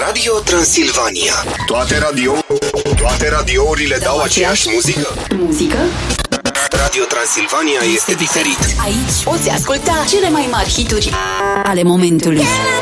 Radio Transilvania. Toate radiourile dau aceeași muzică? Radio Transilvania este diferit. Aici poți asculta cele mai mari hituri ale momentului.